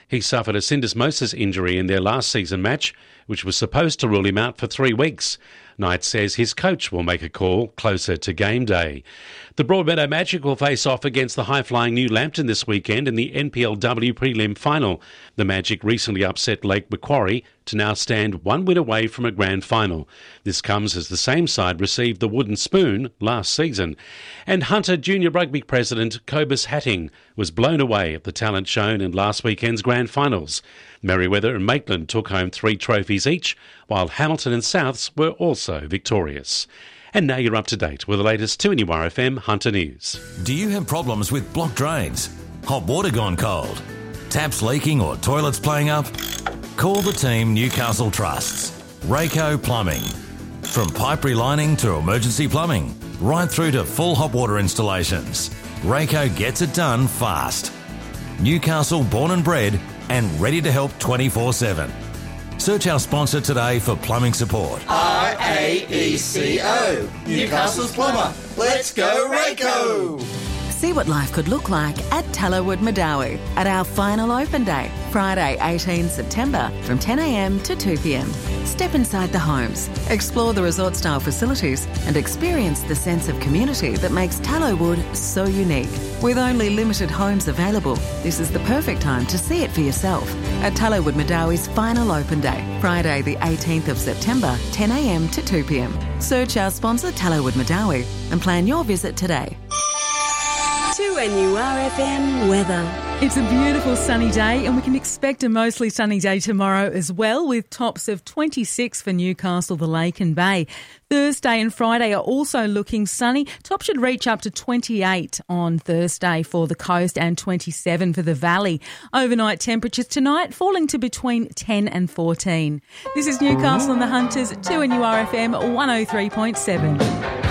He suffered a syndesmosis injury in their last season match, which was supposed to rule him out for 3 weeks. Knight says his coach will make a call closer to game day. The Broadmeadow Magic will face off against the high-flying New Lambton this weekend in the NPLW prelim final. The Magic recently upset Lake Macquarie to now stand 1 win away from a grand final. This comes as the same side received the wooden spoon last season. And Hunter Junior Rugby President Cobus Hatting was blown away at the talent shown in last weekend's grand finals. Merriweather and Maitland took home 3 trophies each, while Hamilton and Souths were also victorious. And now you're up to date with the latest 2NURFM Hunter News. Do you have problems with blocked drains? Hot water gone cold? Taps leaking or toilets playing up? Call the team Newcastle trusts. Rayco Plumbing. From pipe relining to emergency plumbing, right through to full hot water installations, Rayco gets it done fast. Newcastle born and bred and ready to help 24/7. Search our sponsor today for plumbing support. RAECO, Newcastle's plumber. Let's go Rayco! See what life could look like at Tallowood Madawi at our final open day, Friday 18 September from 10 a.m. to 2 p.m. Step inside the homes, explore the resort-style facilities and experience the sense of community that makes Tallowood so unique. With only limited homes available, this is the perfect time to see it for yourself at Tallowood Madawi's final open day, Friday the 18th of September, 10 a.m. to 2 p.m. Search our sponsor Tallowood Madawi and plan your visit today. 2NURFM weather. It's a beautiful sunny day and we can expect a mostly sunny day tomorrow as well, with tops of 26 for Newcastle, the Lake and Bay. Thursday and Friday are also looking sunny. Top should reach up to 28 on Thursday for the coast and 27 for the valley. Overnight temperatures tonight falling to between 10 and 14. This is Newcastle and the Hunters, 2NURFM 103.7.